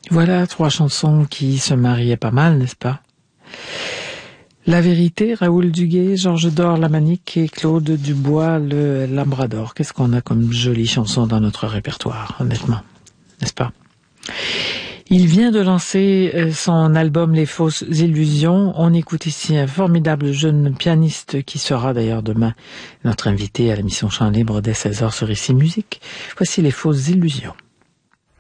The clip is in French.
Voilà 3 chansons qui se mariaient pas mal, n'est-ce pas? La Vérité, Raoul Duguay, Georges Dor, La Manique et Claude Dubois, le Labrador. Qu'est-ce qu'on a comme jolie chanson dans notre répertoire, honnêtement, n'est-ce pas? Il vient de lancer son album Les Fausses Illusions. On écoute ici un formidable jeune pianiste qui sera d'ailleurs demain notre invité à l'émission Chant Libre dès 16h sur Ici Musique. Voici Les Fausses Illusions.